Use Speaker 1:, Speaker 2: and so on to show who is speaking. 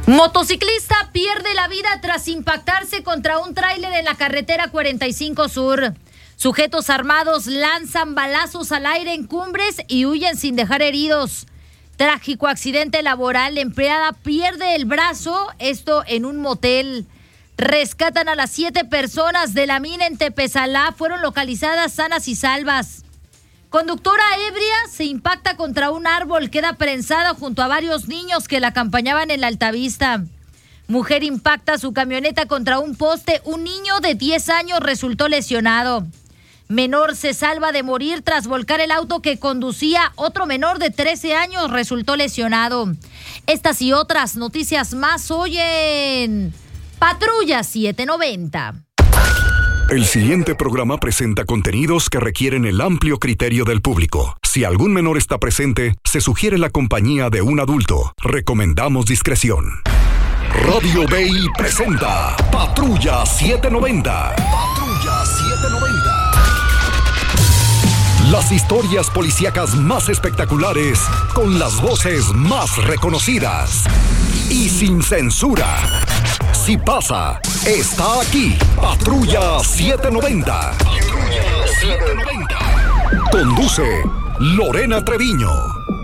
Speaker 1: Motociclista pierde la vida tras impactarse contra un tráiler en la carretera 45 Sur. Sujetos armados lanzan balazos al aire en Cumbres y huyen sin dejar heridos. Trágico accidente laboral, la empleada pierde el brazo, esto en un motel. Rescatan a las 7 personas de la mina en Tepezalá, fueron localizadas sanas y salvas. Conductora ebria se impacta contra un árbol, queda prensada junto a varios niños que la acompañaban en la Altavista. Mujer impacta su camioneta contra un poste, un niño de 10 años resultó lesionado. Menor se salva de morir tras volcar el auto que conducía, otro menor de 13 años resultó lesionado. Estas y otras noticias más hoy en Patrulla 790.
Speaker 2: El siguiente programa presenta contenidos que requieren el amplio criterio del público. Si algún menor está presente, se sugiere la compañía de un adulto. Recomendamos discreción. Radio Bay presenta Patrulla 790. Patrulla 790. Las historias policíacas más espectaculares, con las voces más reconocidas y sin censura. Si pasa, está aquí. Patrulla 790. Patrulla 790. Conduce Lorena Treviño.